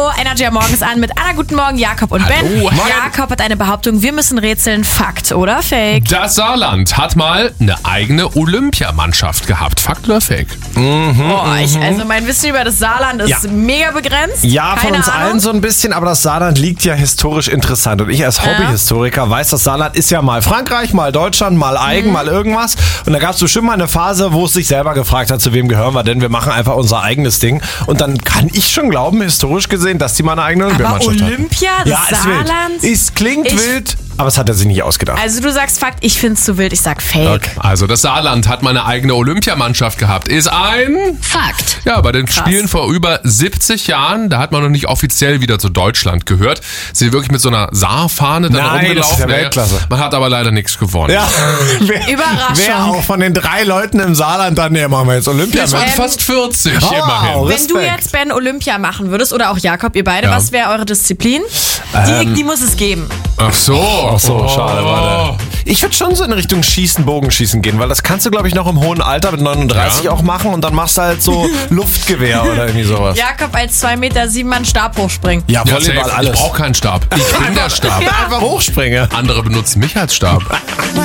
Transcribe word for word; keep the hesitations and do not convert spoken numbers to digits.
Hallo, Energy am Morgen ist an mit Anna, guten Morgen, Jakob und Ben. Hallo. Jakob hat eine Behauptung, wir müssen rätseln, Fakt oder Fake? Das Saarland hat mal eine eigene Olympiamannschaft gehabt. Fakt oder Fake? Boah, ich, also mein Wissen über das Saarland ist Ja. mega begrenzt. Ja, Keine von uns Ahnung. allen so ein bisschen, aber das Saarland liegt ja historisch interessant. Und ich als Hobbyhistoriker weiß, das Saarland ist ja mal Frankreich, mal Deutschland, mal Eigen, Mhm. mal irgendwas. Und da gab es bestimmt mal eine Phase, wo es sich selber gefragt hat, zu wem gehören wir denn? Wir machen einfach unser eigenes Ding. Und dann kann ich schon glauben, historisch gesehen, dass die mal eine eigene Aber Olympiamannschaft hat. Olympia, das Ja, ist wild. Saarland? Es klingt Ich- wild, aber es hat er sich nicht ausgedacht. Also du sagst Fakt, ich find's zu wild, ich sag Fake. Okay. Also das Saarland hat mal eine eigene Olympiamannschaft gehabt. Ist ein... Fakt. Ja, bei den Spielen vor über siebzig Jahren, da hat man noch nicht offiziell wieder zu Deutschland gehört. Sind wirklich mit so einer Saarfahne dann Nein, das ist rumgelaufen. ja Weltklasse. Man hat aber leider nichts gewonnen. Ja, wer, Überraschung. Wer auch von den drei Leuten im Saarland dann, nee, machen wir jetzt Olympia. Das waren Ähm, fast vierzig wow. immerhin. Wenn du Respekt. jetzt, Ben, Olympia machen würdest, oder auch Jakob, ihr beide, Ja. was wäre eure Disziplin? Die, die muss es geben. Ach so. Ach so, Oh. schade, warte. Ich würde schon so in Richtung Schießen, Bogenschießen gehen, weil das kannst du, glaube ich, noch im hohen Alter mit neununddreißig Ja. auch machen und dann machst du halt so Luftgewehr oder irgendwie sowas. Jakob als zwei Meter sieben Mann Stab hochspringen. Ja, Ja, Volleyball, safe. alles. Ich brauche keinen Stab. Ich bin der Stab. Einfach hochspringen. Andere benutzen mich als Stab.